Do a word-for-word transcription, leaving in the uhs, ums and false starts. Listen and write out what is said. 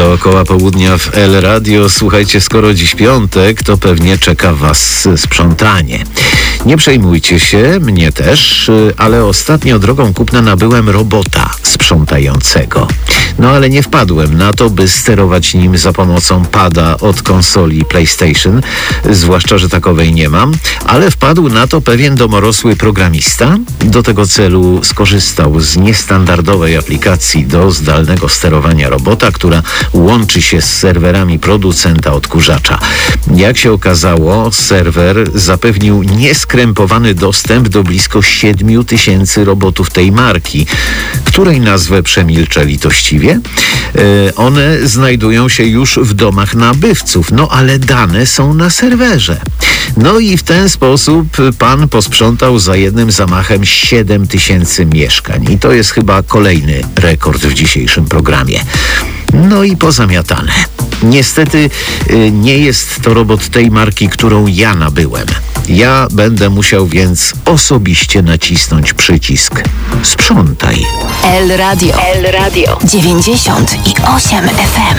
Dookoła południa w L Radio. Słuchajcie, skoro dziś piątek, to pewnie czeka was sprzątanie. Nie przejmujcie się, mnie też, ale ostatnio drogą kupna nabyłem robota sprzątającego. No ale nie wpadłem na to, by sterować nim za pomocą pada od konsoli PlayStation, zwłaszcza, że takowej nie mam, ale wpadł na to pewien domorosły programista. Do tego celu skorzystał z niestandardowej aplikacji do zdalnego sterowania robota, która łączy się z serwerami producenta odkurzacza. Jak się okazało, serwer zapewnił nieskrępowany dostęp do blisko siedmiu tysięcy robotów tej marki, której nazwę przemilczę litościwie. E, one znajdują się już w domach nabywców, no ale dane są na serwerze. No i w ten sposób pan posprzątał za jednym zamachem siedem tysięcy mieszkań. I to jest chyba kolejny rekord w dzisiejszym programie. No i pozamiatane. Niestety y, nie jest to robot tej marki, którą ja nabyłem. Ja będę musiał więc osobiście nacisnąć przycisk sprzątaj. L Radio. L Radio. dziewięćdziesiąt i osiem F M.